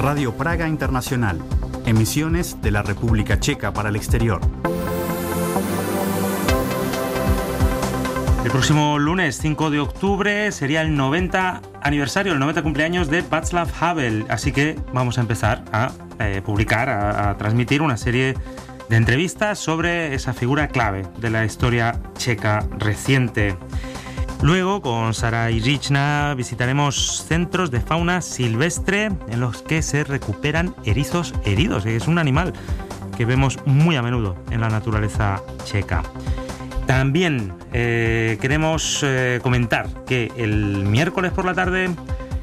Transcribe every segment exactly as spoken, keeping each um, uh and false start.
Radio Praga Internacional. Emisiones de la República Checa para el exterior. El próximo lunes cinco de octubre sería el noventa aniversario, el noventa cumpleaños de Václav Havel. Así que vamos a empezar a eh, publicar, a, a transmitir una serie de entrevistas sobre esa figura clave de la historia checa reciente. Luego, con Sara Irichna, visitaremos centros de fauna silvestre en los que se recuperan erizos heridos. Es un animal que vemos muy a menudo en la naturaleza checa. También eh, queremos eh, comentar que el miércoles por la tarde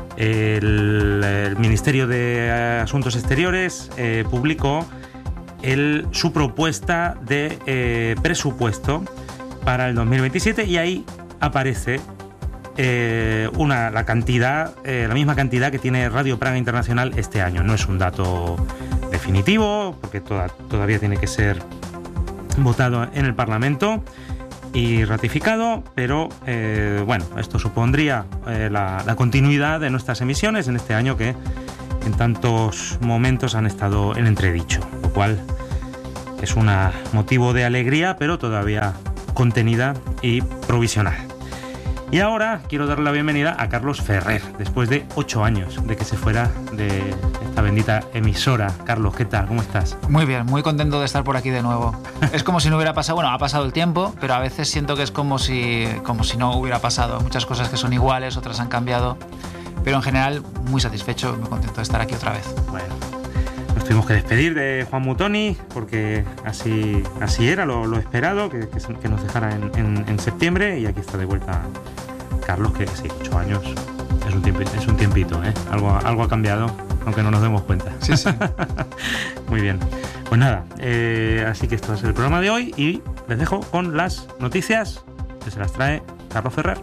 el, el Ministerio de Asuntos Exteriores eh, publicó el, su propuesta de eh, presupuesto para el dos mil veintisiete y ahí aparece eh, una, la cantidad, eh, la misma cantidad que tiene Radio Praga Internacional este año. No es un dato definitivo, porque toda, todavía tiene que ser votado en el Parlamento y ratificado, pero eh, bueno, esto supondría eh, la, la continuidad de nuestras emisiones en este año que en tantos momentos han estado en entredicho, lo cual es un motivo de alegría, pero todavía contenida y provisional. Y ahora quiero darle la bienvenida a Carlos Ferrer, después de ocho años de que se fuera de esta bendita emisora. Carlos, ¿qué tal? ¿Cómo estás? Muy bien, muy contento de estar por aquí de nuevo. Es como si no hubiera pasado, bueno, ha pasado el tiempo, pero a veces siento que es como si, como si no hubiera pasado. Muchas cosas que son iguales, otras han cambiado, pero en general muy satisfecho, muy contento de estar aquí otra vez. Bueno, nos tuvimos que despedir de Juan Mutoni, porque así, así era lo, lo esperado, que, que, que nos dejara en, en, en septiembre, y aquí está de vuelta Carlos, que sí, ocho años es un, tiempo, es un tiempito, ¿eh? Algo, algo ha cambiado, aunque no nos demos cuenta. Sí, sí. Muy bien. Pues nada, eh, así que esto es el programa de hoy y les dejo con las noticias que se las trae Carlos Ferrer.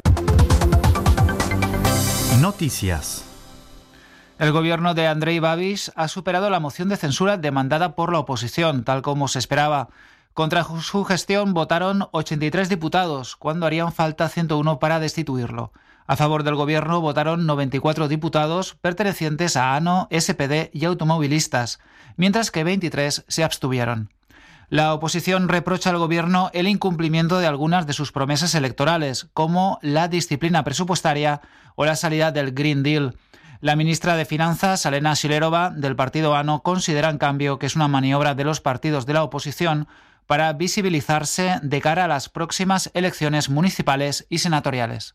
Noticias. El gobierno de Andrei Babis ha superado la moción de censura demandada por la oposición, tal como se esperaba. Contra su gestión votaron ochenta y tres diputados, cuando harían falta ciento uno para destituirlo. A favor del gobierno votaron noventa y cuatro diputados pertenecientes a ANO, S P D y automovilistas, mientras que veintitrés se abstuvieron. La oposición reprocha al gobierno el incumplimiento de algunas de sus promesas electorales, como la disciplina presupuestaria o la salida del Green Deal. La ministra de Finanzas, Alena Shilerova, del partido ANO, considera en cambio que es una maniobra de los partidos de la oposición para visibilizarse de cara a las próximas elecciones municipales y senatoriales.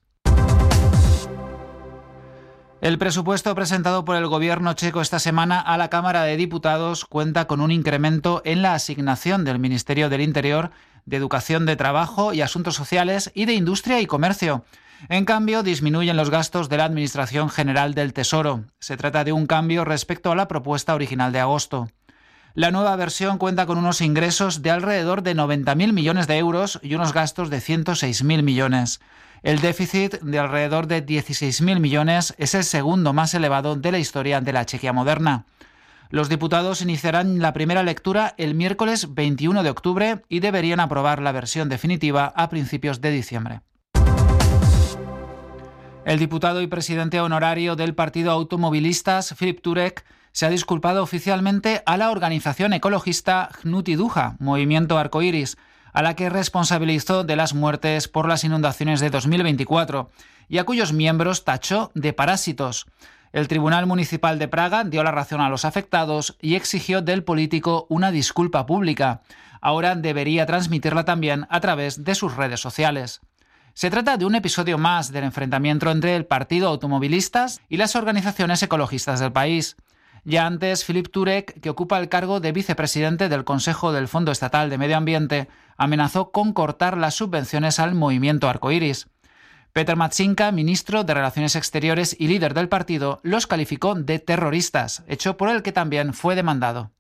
El presupuesto presentado por el gobierno checo esta semana a la Cámara de Diputados cuenta con un incremento en la asignación del Ministerio del Interior, de Educación, de Trabajo y Asuntos Sociales y de Industria y Comercio. En cambio, disminuyen los gastos de la Administración General del Tesoro. Se trata de un cambio respecto a la propuesta original de agosto. La nueva versión cuenta con unos ingresos de alrededor de noventa mil millones de euros y unos gastos de ciento seis mil millones. El déficit, de alrededor de dieciséis mil millones, es el segundo más elevado de la historia de la Chequia moderna. Los diputados iniciarán la primera lectura el miércoles veintiuno de octubre y deberían aprobar la versión definitiva a principios de diciembre. El diputado y presidente honorario del partido Automovilistas, Filip Turek, se ha disculpado oficialmente a la organización ecologista Hnuti Duha, Movimiento Arcoiris, a la que responsabilizó de las muertes por las inundaciones de dos mil veinticuatro y a cuyos miembros tachó de parásitos. El Tribunal Municipal de Praga dio la razón a los afectados y exigió del político una disculpa pública. Ahora debería transmitirla también a través de sus redes sociales. Se trata de un episodio más del enfrentamiento entre el partido Automovilistas y las organizaciones ecologistas del país. Ya antes, Filip Turek, que ocupa el cargo de vicepresidente del Consejo del Fondo Estatal de Medio Ambiente, amenazó con cortar las subvenciones al movimiento Arcoiris. Peter Matsinka, ministro de Relaciones Exteriores y líder del partido, los calificó de terroristas, hecho por el que también fue demandado.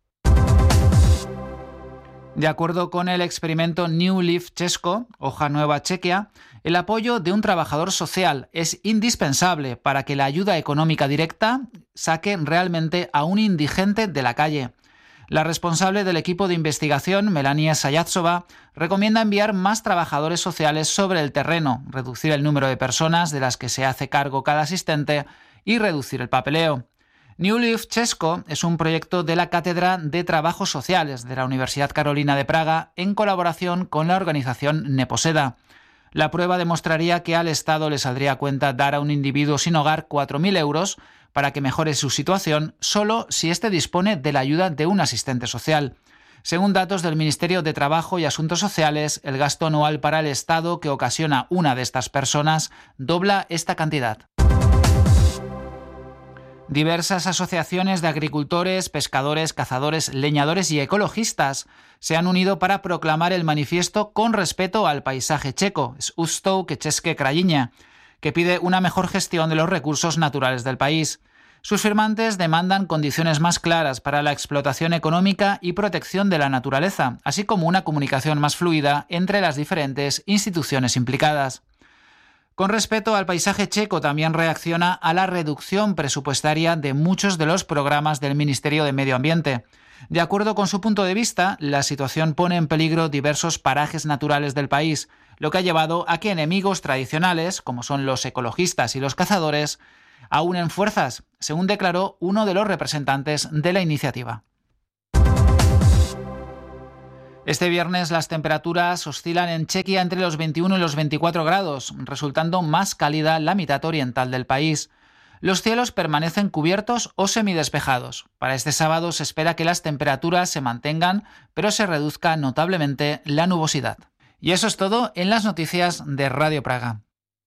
De acuerdo con el experimento New Leaf Česko, Hoja Nueva Chequia, el apoyo de un trabajador social es indispensable para que la ayuda económica directa saque realmente a un indigente de la calle. La responsable del equipo de investigación, Melania Sayatsova, recomienda enviar más trabajadores sociales sobre el terreno, reducir el número de personas de las que se hace cargo cada asistente y reducir el papeleo. New Leaf Česko es un proyecto de la Cátedra de Trabajos Sociales de la Universidad Carolina de Praga en colaboración con la organización Neposeda. La prueba demostraría que al Estado le saldría a cuenta dar a un individuo sin hogar cuatro mil euros para que mejore su situación solo si éste dispone de la ayuda de un asistente social. Según datos del Ministerio de Trabajo y Asuntos Sociales, el gasto anual para el Estado que ocasiona una de estas personas dobla esta cantidad. Diversas asociaciones de agricultores, pescadores, cazadores, leñadores y ecologistas se han unido para proclamar el manifiesto Con respeto al paisaje checo, Ústou ke české krajině, que pide una mejor gestión de los recursos naturales del país. Sus firmantes demandan condiciones más claras para la explotación económica y protección de la naturaleza, así como una comunicación más fluida entre las diferentes instituciones implicadas. Con respecto al paisaje checo, también reacciona a la reducción presupuestaria de muchos de los programas del Ministerio de Medio Ambiente. De acuerdo con su punto de vista, la situación pone en peligro diversos parajes naturales del país, lo que ha llevado a que enemigos tradicionales, como son los ecologistas y los cazadores, aúnen fuerzas, según declaró uno de los representantes de la iniciativa. Este viernes las temperaturas oscilan en Chequia entre los veintiuno y los veinticuatro grados, resultando más cálida la mitad oriental del país. Los cielos permanecen cubiertos o semidespejados. Para este sábado se espera que las temperaturas se mantengan, pero se reduzca notablemente la nubosidad. Y eso es todo en las noticias de Radio Praga.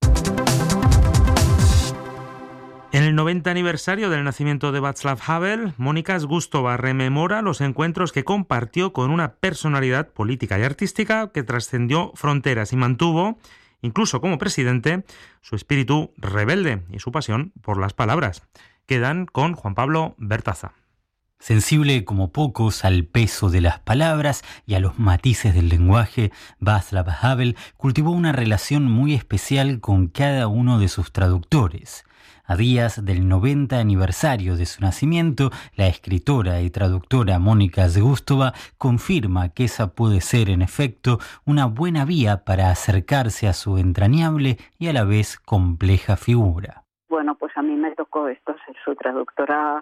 En el noventa aniversario del nacimiento de Václav Havel, Mónica Zgustova rememora los encuentros que compartió con una personalidad política y artística que trascendió fronteras y mantuvo, incluso como presidente, su espíritu rebelde y su pasión por las palabras. Quedan con Juan Pablo Bertaza. Sensible como pocos al peso de las palabras y a los matices del lenguaje, Václav Havel cultivó una relación muy especial con cada uno de sus traductores. A días del noventa aniversario de su nacimiento, la escritora y traductora Mónica Zgustova confirma que esa puede ser, en efecto, una buena vía para acercarse a su entrañable y a la vez compleja figura. Bueno, pues a mí me tocó esto, ser su traductora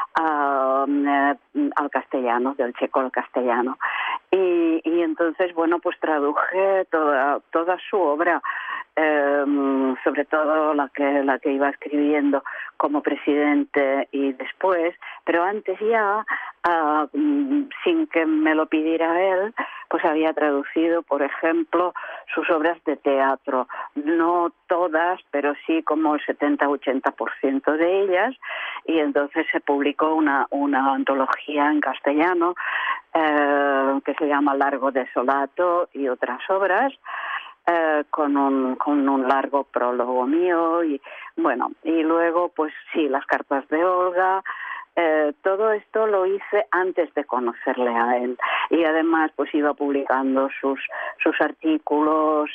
uh, eh, al castellano, del checo al castellano. Y, y entonces, bueno, pues traduje toda, toda su obra, eh, sobre todo la que, la que iba escribiendo como presidente y después, pero antes ya, uh, sin que me lo pidiera él, pues había traducido, por ejemplo, sus obras de teatro. No todas, pero sí como el setenta a ochenta por ciento de ellas, y entonces se publicó una, una antología en castellano eh, que se llama Largo Desolato y otras obras, eh, con un con un largo prólogo mío, y bueno, y luego pues sí, las cartas de Olga. Eh, todo esto lo hice antes de conocerle a él, y además pues iba publicando sus sus artículos,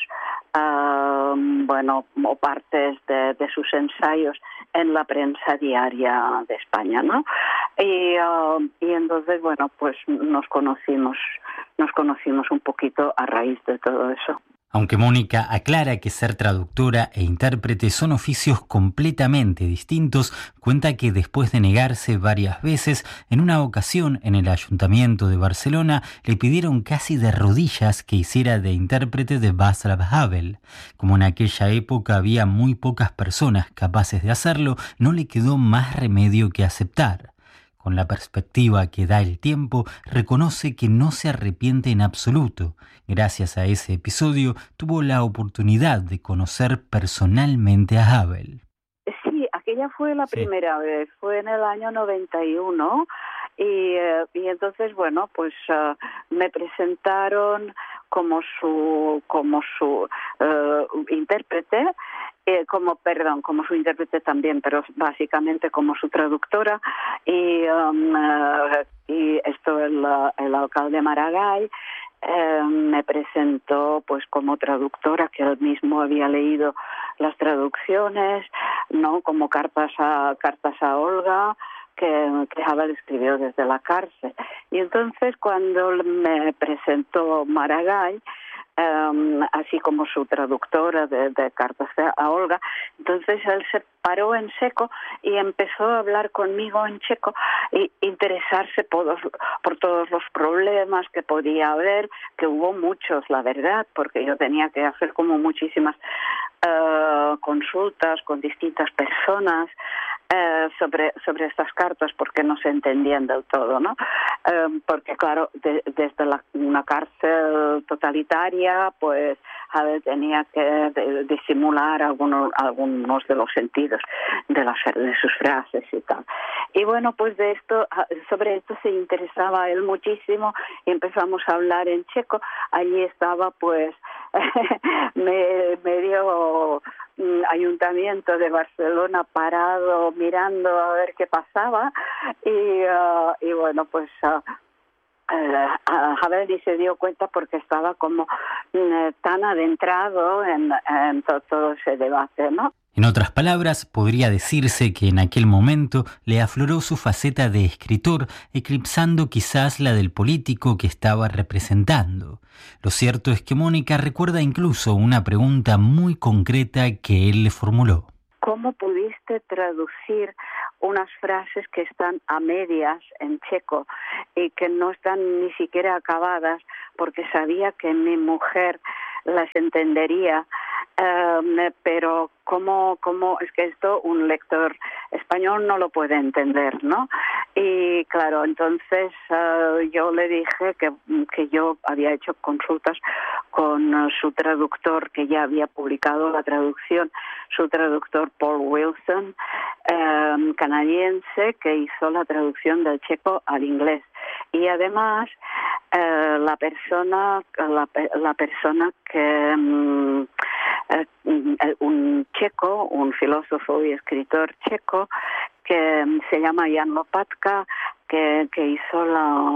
uh, bueno, o partes de, de sus ensayos en la prensa diaria de España, ¿no? Y, uh, y entonces, bueno, pues nos conocimos, nos conocimos un poquito a raíz de todo eso. Aunque Mónica aclara que ser traductora e intérprete son oficios completamente distintos, cuenta que después de negarse varias veces, en una ocasión en el Ayuntamiento de Barcelona le pidieron casi de rodillas que hiciera de intérprete de Václav Havel. Como en aquella época había muy pocas personas capaces de hacerlo, no le quedó más remedio que aceptar. Con la perspectiva que da el tiempo, reconoce que no se arrepiente en absoluto. Gracias a ese episodio, tuvo la oportunidad de conocer personalmente a Havel. Sí, aquella fue la sí. primera vez, fue en el año noventa y uno, y, y entonces, bueno, pues uh, me presentaron como su, como su uh, intérprete, Eh, como, perdón, como su intérprete también, pero básicamente como su traductora, y, um, uh, y esto el, el alcalde Maragall eh, me presentó pues como traductora, que él mismo había leído las traducciones, no, como cartas a cartas a Olga, que, que Havel escribió desde la cárcel. Y entonces cuando me presentó Maragall, um, así como su traductora de, de cartas a Olga. Entonces él se paró en seco y empezó a hablar conmigo en checo e interesarse por, por todos los problemas que podía haber, que hubo muchos, la verdad, porque yo tenía que hacer como muchísimas uh, consultas con distintas personas uh, sobre, sobre estas cartas, porque no se entendían del todo, ¿no? Uh, porque claro, de, desde la, una cárcel totalitaria, pues a ver, tenía que de, disimular algunos, algunos de los sentidos de, las, de sus frases y tal. Y bueno, pues de esto, sobre esto se interesaba él muchísimo y empezamos a hablar en checo. Allí estaba pues me, medio ayuntamiento de Barcelona parado mirando a ver qué pasaba y, uh, y bueno, pues uh, Uh, Havel ni se dio cuenta porque estaba como uh, tan adentrado en, en to, todo ese debate, ¿no? En otras palabras, podría decirse que en aquel momento le afloró su faceta de escritor, eclipsando quizás la del político que estaba representando. Lo cierto es que Mónica recuerda incluso una pregunta muy concreta que él le formuló. ¿Cómo pudiste traducir unas frases que están a medias en checo y que no están ni siquiera acabadas, porque sabía que mi mujer las entendería, um, pero cómo, cómo es que esto un lector español no lo puede entender, ¿no? Y claro, entonces uh, yo le dije que, que yo había hecho consultas con uh, su traductor, que ya había publicado la traducción, su traductor Paul Wilson, um, canadiense, que hizo la traducción del checo al inglés. Y además eh, la persona la, la persona que um, eh, un checo, un filósofo y escritor checo que um, se llama Jan Lopatka, que, que hizo la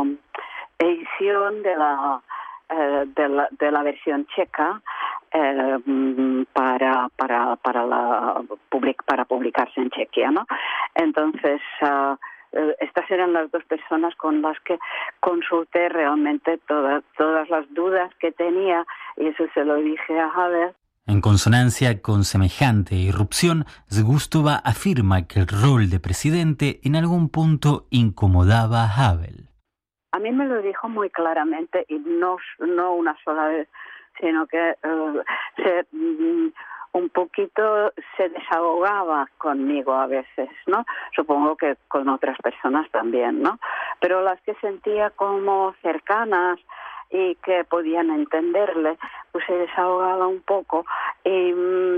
edición de la eh, de la, de la versión checa eh, para para para la public, para publicarse en Chequia, ¿no? Entonces uh, estas eran las dos personas con las que consulté realmente todas, todas las dudas que tenía, y eso se lo dije a Havel. En consonancia con semejante irrupción, Zgustova afirma que el rol de presidente en algún punto incomodaba a Havel. A mí me lo dijo muy claramente, y no, no una sola vez, sino que uh, se... Um, un poquito se desahogaba conmigo a veces, ¿no? Supongo que con otras personas también, ¿no? Pero las que sentía como cercanas y que podían entenderle, pues se desahogaba un poco. Y,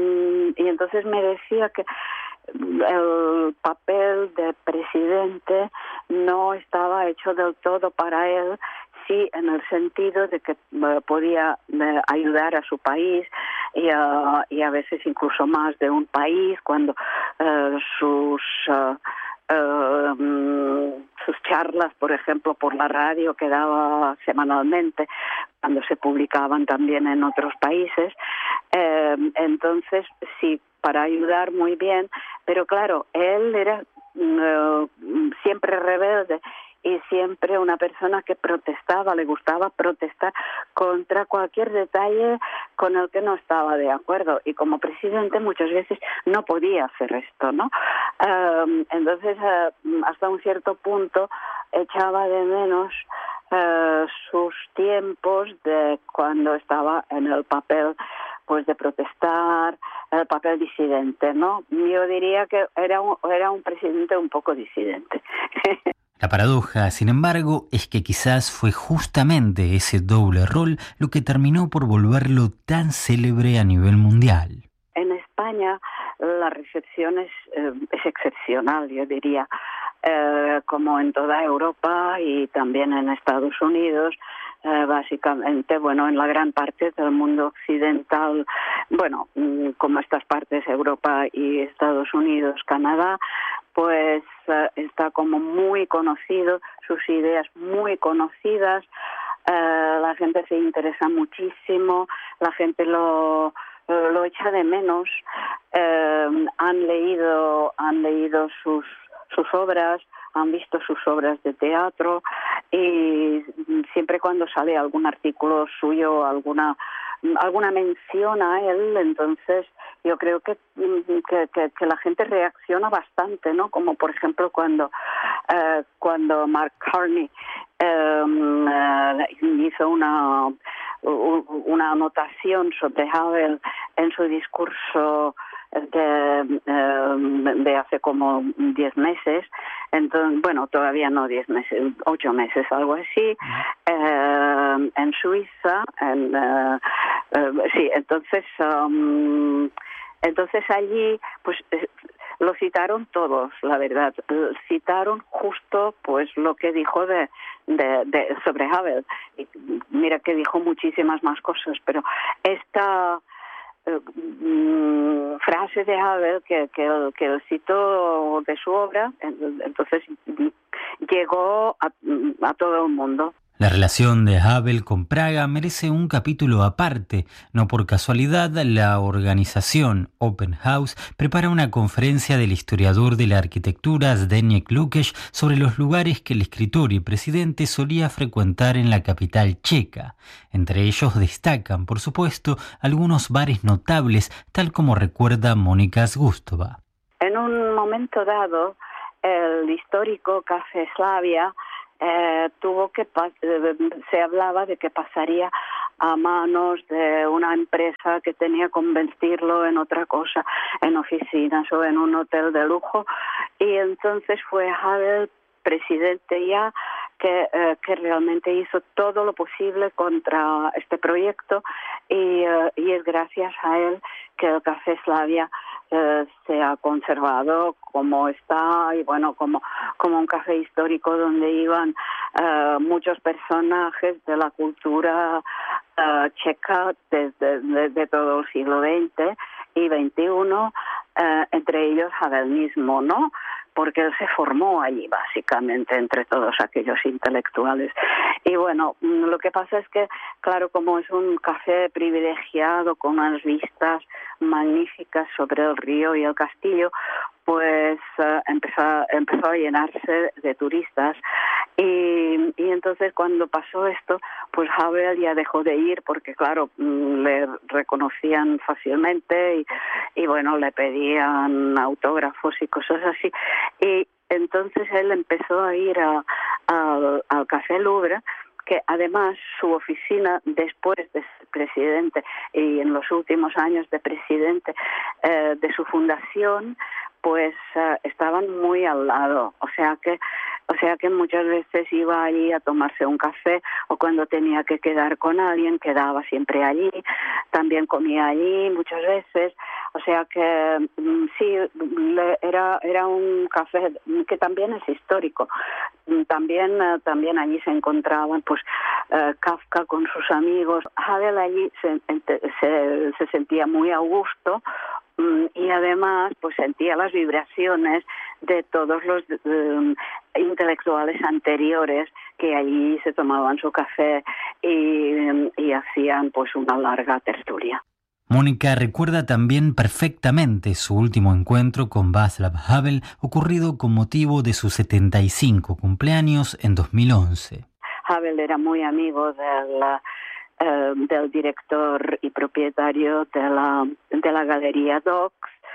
y entonces me decía que el papel de presidente no estaba hecho del todo para él, sí, en el sentido de que uh, podía uh, ayudar a su país y, uh, y a veces incluso más de un país cuando uh, sus uh, uh, um, sus charlas, por ejemplo, por la radio que daba semanalmente, cuando se publicaban también en otros países. Uh, entonces, sí, para ayudar muy bien, pero claro, él era uh, siempre rebelde y siempre una persona que protestaba, le gustaba protestar contra cualquier detalle con el que no estaba de acuerdo, y como presidente muchas veces no podía hacer esto, ¿no? Um, entonces, uh, hasta un cierto punto echaba de menos uh, sus tiempos de cuando estaba en el papel pues de protestar, el papel disidente, ¿no? Yo diría que era un, era un presidente un poco disidente. La paradoja, sin embargo, es que quizás fue justamente ese doble rol lo que terminó por volverlo tan célebre a nivel mundial. En España la recepción es, eh, es excepcional, yo diría, eh, como en toda Europa y también en Estados Unidos. Eh, básicamente, bueno, en la gran parte del mundo occidental, bueno, como estas partes, Europa y Estados Unidos, Canadá, pues uh, está como muy conocido, sus ideas muy conocidas, uh, la gente se interesa muchísimo, la gente lo, lo echa de menos, uh, han leído, han leído sus, sus obras, han visto sus obras de teatro, y siempre cuando sale algún artículo suyo, alguna alguna mención a él, entonces yo creo que, que, que, que la gente reacciona bastante, ¿no? Como por ejemplo cuando, eh, cuando Mark Carney eh, hizo una, una anotación sobre Havel en su discurso de, de hace como diez meses, entonces, bueno, todavía no diez meses, ocho meses, algo así, eh, en Suiza, en, eh, eh, sí, entonces, um, entonces allí, pues, eh, lo citaron todos, la verdad, citaron justo, pues, lo que dijo de, de, de sobre Havel. Y mira que dijo muchísimas más cosas, pero esta frase de Havel que, que, que él citó de su obra, entonces llegó a, a todo el mundo. La relación de Havel con Praga merece un capítulo aparte. No por casualidad, la organización Open House prepara una conferencia del historiador de la arquitectura Zdeněk Lukáš sobre los lugares que el escritor y presidente solía frecuentar en la capital checa. Entre ellos destacan, por supuesto, algunos bares notables, tal como recuerda Mónica Zgustova. En un momento dado, el histórico Café Slavia Eh, tuvo que eh, se hablaba de que pasaría a manos de una empresa que tenía que convertirlo en otra cosa, en oficinas o en un hotel de lujo, y entonces fue Havel, presidente ya, que, eh, que realmente hizo todo lo posible contra este proyecto, y, eh, y es gracias a él que el Café Slavia Eh, se ha conservado como está, y bueno, como, como un café histórico donde iban eh, muchos personajes de la cultura eh, checa desde de, de todo el siglo veinte y veintiuno, eh, entre ellos Havel mismo, ¿no? Porque él se formó allí básicamente entre todos aquellos intelectuales. Y bueno, lo que pasa es que, claro, como es un café privilegiado con unas vistas magníficas sobre el río y el castillo, pues uh, empezó, empezó a llenarse de turistas. Y, y entonces cuando pasó esto, pues Havel ya dejó de ir porque, claro, le reconocían fácilmente y, y bueno, le pedían autógrafos y cosas así. Y entonces él empezó a ir a, a, al Café Louvre, que además su oficina, después de ser presidente y en los últimos años de presidente eh, de su fundación, pues uh, estaban muy al lado, o sea que o sea que muchas veces iba allí a tomarse un café, o cuando tenía que quedar con alguien quedaba siempre allí, también comía allí muchas veces, o sea que mm, sí, le, era era un café que también es histórico. También uh, también allí se encontraban pues uh, Kafka con sus amigos. Havel allí se, se, se sentía muy a gusto, y además pues sentía las vibraciones de todos los um, intelectuales anteriores que allí se tomaban su café y, y hacían pues una larga tertulia. Mónica recuerda también perfectamente su último encuentro con Václav Havel, ocurrido con motivo de sus setenta y cinco cumpleaños en dos mil once. Havel era muy amigo de la Eh, del director y propietario de la de la Galería Dox,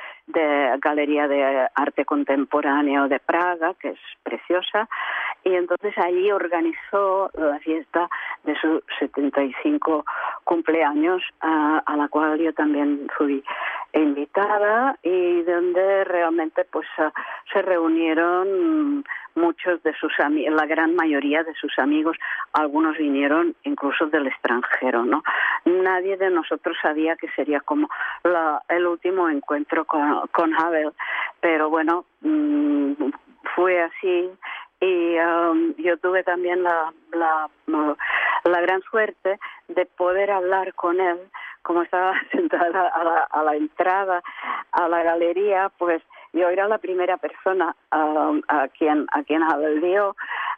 de Galería de Arte Contemporáneo de Praga, que es preciosa, y entonces allí organizó la fiesta de sus setenta y cinco cumpleaños, a, a la cual yo también fui invitada, y donde realmente pues uh, se reunieron muchos de sus amigos, la gran mayoría de sus amigos, algunos vinieron incluso del extranjero, ¿no? Nadie de nosotros sabía que sería como la, el último encuentro con, con Havel, pero bueno, mmm, fue así. Y um, yo tuve también la, la, la gran suerte de poder hablar con él, como estaba sentada a la, a la entrada a la galería, pues yo era la primera persona uh, a quien a quien Havel vio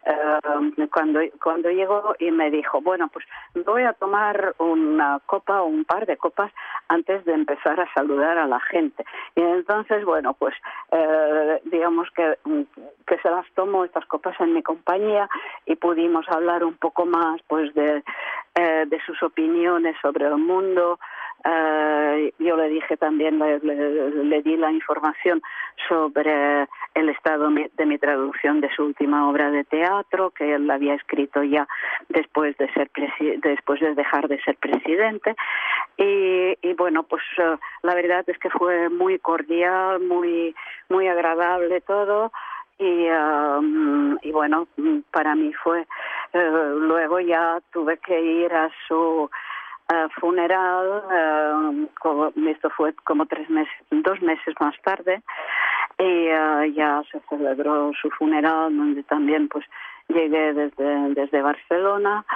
uh, cuando cuando llegó y me dijo, bueno, pues voy a tomar una copa o un par de copas antes de empezar a saludar a la gente. Y entonces, bueno, pues uh, digamos que, que se las tomo estas copas en mi compañía, y pudimos hablar un poco más pues de eh, de sus opiniones sobre el mundo. Uh, yo le dije también, le, le, le di la información sobre el estado de mi traducción de su última obra de teatro, que él la había escrito ya después de ser presi- después de dejar de ser presidente. Y, y bueno, pues uh, la verdad es que fue muy cordial, muy, muy agradable todo. Y, uh, y bueno, para mí fue, uh, luego ya tuve que ir a su Uh, funeral, uh, como, esto fue como tres meses, dos meses más tarde, y uh, ya se celebró su funeral, donde también pues llegué desde, desde Barcelona,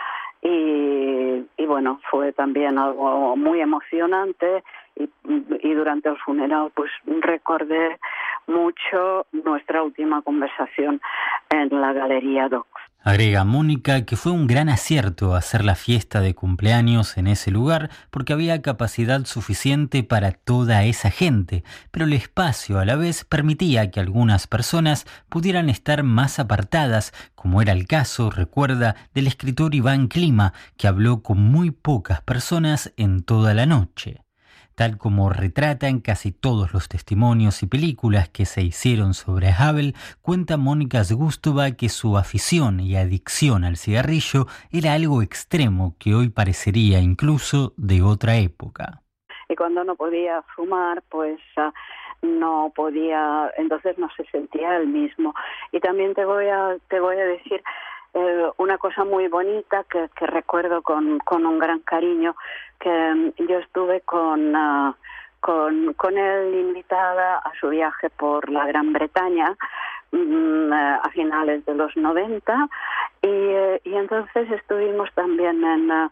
y, y bueno, fue también algo muy emocionante, y, y durante el funeral pues recordé mucho nuestra última conversación en la Galería Docs. Agrega Mónica que fue un gran acierto hacer la fiesta de cumpleaños en ese lugar porque había capacidad suficiente para toda esa gente, pero el espacio a la vez permitía que algunas personas pudieran estar más apartadas, como era el caso, recuerda, del escritor Iván Klima, que habló con muy pocas personas en toda la noche. Tal como retratan casi todos los testimonios y películas que se hicieron sobre Havel, cuenta Mónica Zgustova que su afición y adicción al cigarrillo era algo extremo que hoy parecería incluso de otra época. Y cuando no podía fumar, pues uh, no podía, entonces no se sentía el mismo. Y también te voy a, te voy a decir eh, una cosa muy bonita que, que recuerdo con, con un gran cariño, que um, yo estuve con, uh, con, con él invitada a su viaje por la Gran Bretaña um, uh, a finales de los noventa, y, uh, y entonces estuvimos también en... Uh,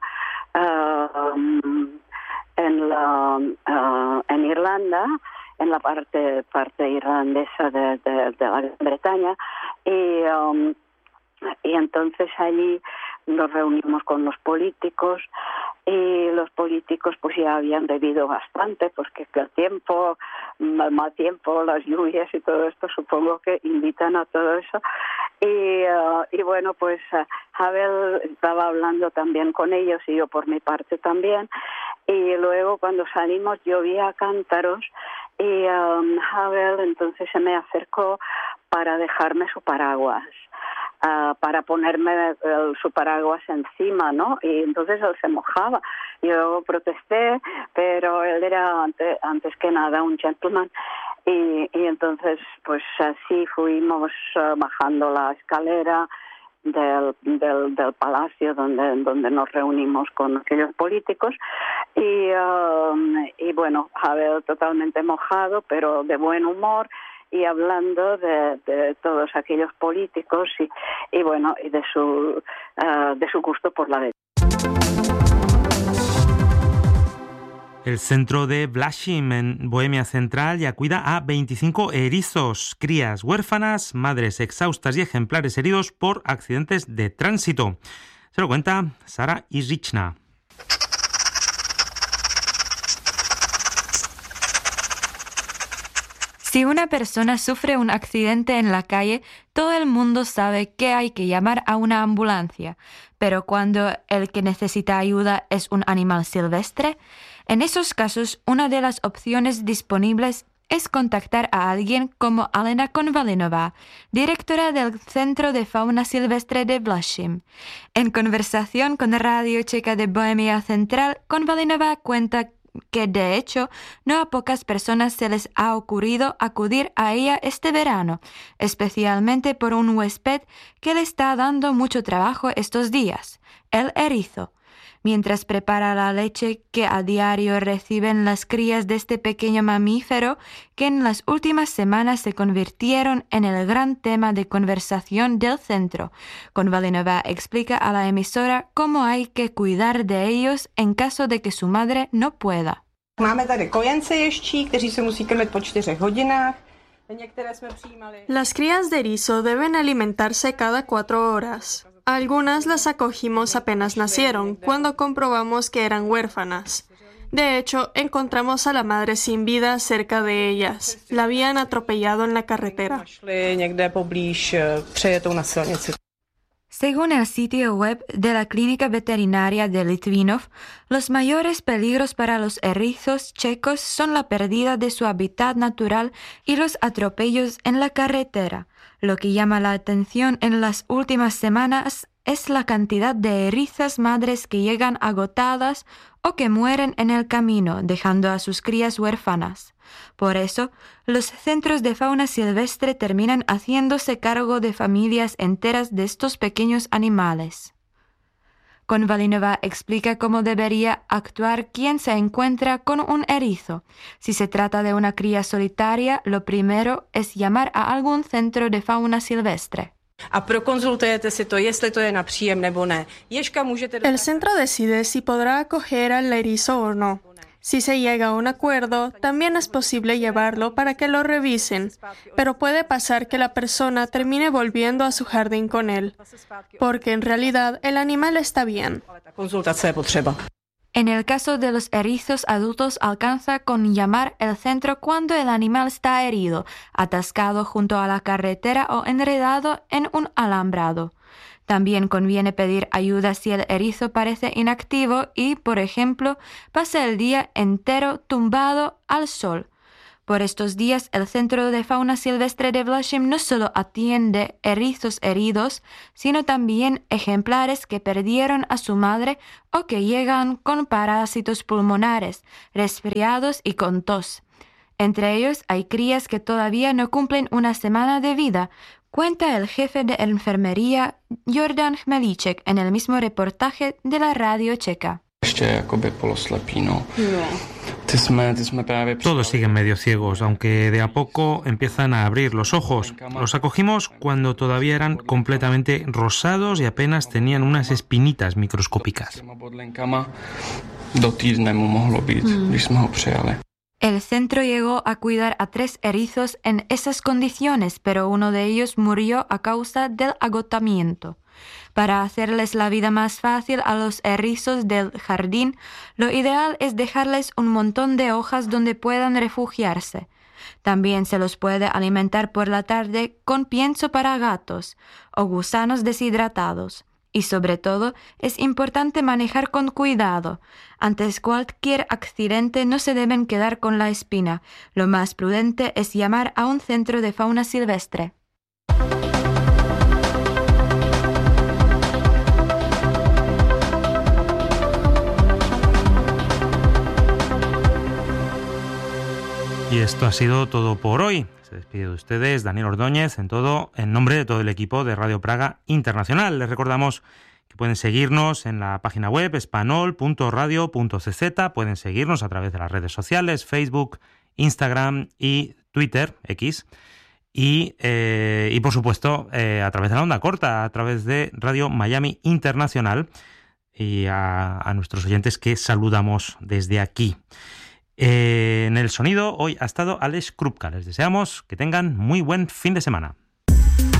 uh, um, en la uh, en Irlanda, en la parte parte irlandesa de, de, de la Gran Bretaña, y um, y entonces allí nos reunimos con los políticos, y los políticos pues ya habían bebido bastante, pues que el tiempo, el mal tiempo, las lluvias y todo esto supongo que invitan a todo eso. Y, uh, y bueno, pues uh, Havel estaba hablando también con ellos y yo por mi parte también. Y luego cuando salimos llovía a cántaros, y um, Havel entonces se me acercó para dejarme su paraguas, uh, para ponerme uh, su paraguas encima, ¿no? Y entonces él se mojaba. Yo protesté, pero él era antes, antes que nada un gentleman. Y, y entonces pues así fuimos uh, bajando la escalera Del, del, del palacio donde, donde nos reunimos con aquellos políticos, y, um, y bueno, Havel totalmente mojado, pero de buen humor, y hablando de, de todos aquellos políticos y, y bueno, y de su, uh, de su gusto por la bebida. El centro de Blaşczyn en Bohemia Central ya cuida a veinticinco erizos, crías huérfanas, madres exhaustas y ejemplares heridos por accidentes de tránsito. Se lo cuenta Sara Izrichna. Si una persona sufre un accidente en la calle, todo el mundo sabe que hay que llamar a una ambulancia. Pero cuando el que necesita ayuda es un animal silvestre, en esos casos una de las opciones disponibles es contactar a alguien como Alena Konvalinova, directora del Centro de Fauna Silvestre de Blaşczyn. En conversación con Radio Checa de Bohemia Central, Konvalinova cuenta que de hecho no a pocas personas se les ha ocurrido acudir a ella este verano, especialmente por un huésped que le está dando mucho trabajo estos días, el erizo. Mientras prepara la leche que a diario reciben las crías de este pequeño mamífero que en las últimas semanas se convirtieron en el gran tema de conversación del centro. Konvalinova explica a la emisora cómo hay que cuidar de ellos en caso de que su madre no pueda. Máme tady kojence ježčí, kteří se musí krmit po čtyřech hodinách. Las crías de erizo deben alimentarse cada cuatro horas. Algunas las acogimos apenas nacieron, cuando comprobamos que eran huérfanas. De hecho, encontramos a la madre sin vida cerca de ellas. La habían atropellado en la carretera. Según el sitio web de la Clínica Veterinaria de Litvinov, los mayores peligros para los erizos checos son la pérdida de su hábitat natural y los atropellos en la carretera. Lo que llama la atención en las últimas semanas es la cantidad de erizas madres que llegan agotadas o que mueren en el camino, dejando a sus crías huérfanas. Por eso, los centros de fauna silvestre terminan haciéndose cargo de familias enteras de estos pequeños animales. Konvalinova explica cómo debería actuar quien se encuentra con un erizo. Si se trata de una cría solitaria, lo primero es llamar a algún centro de fauna silvestre. El centro decide si podrá acoger al erizo o no. Si se llega a un acuerdo, también es posible llevarlo para que lo revisen, pero puede pasar que la persona termine volviendo a su jardín con él, porque en realidad el animal está bien. En el caso de los erizos adultos alcanza con llamar el centro cuando el animal está herido, atascado junto a la carretera o enredado en un alambrado. También conviene pedir ayuda si el erizo parece inactivo y, por ejemplo, pasa el día entero tumbado al sol. Por estos días, el Centro de Fauna Silvestre de Vlašim no solo atiende erizos heridos, sino también ejemplares que perdieron a su madre o que llegan con parásitos pulmonares, resfriados y con tos. Entre ellos hay crías que todavía no cumplen una semana de vida, cuenta el jefe de enfermería Jordan Chmelíček en el mismo reportaje de la radio checa. Todos siguen medio ciegos, aunque de a poco empiezan a abrir los ojos. Los acogimos cuando todavía eran completamente rosados y apenas tenían unas espinitas microscópicas. El centro llegó a cuidar a tres erizos en esas condiciones, pero uno de ellos murió a causa del agotamiento. Para hacerles la vida más fácil a los erizos del jardín, lo ideal es dejarles un montón de hojas donde puedan refugiarse. También se los puede alimentar por la tarde con pienso para gatos o gusanos deshidratados. Y sobre todo, es importante manejar con cuidado. Antes cualquier accidente no se deben quedar con la espina. Lo más prudente es llamar a un centro de fauna silvestre. Y esto ha sido todo por hoy. Se despide de ustedes Daniel Ordóñez en todo, en nombre de todo el equipo de Radio Praga Internacional. Les recordamos que pueden seguirnos en la página web espanol punto radio punto c z, pueden seguirnos a través de las redes sociales, Facebook, Instagram y Twitter, X, y, eh, y por supuesto eh, a través de la onda corta, a través de Radio Miami Internacional, y a, a nuestros oyentes que saludamos desde aquí. Eh, en el sonido hoy ha estado Alex Krupka. Les deseamos que tengan muy buen fin de semana.